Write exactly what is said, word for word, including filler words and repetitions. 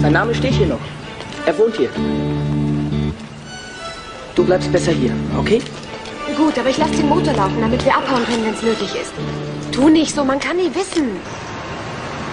Sein Name steht hier noch. Er wohnt hier. Du bleibst besser hier, okay? Gut, aber ich lasse den Motor laufen, damit wir abhauen können, wenn es nötig ist. Tu nicht so, man kann nie wissen.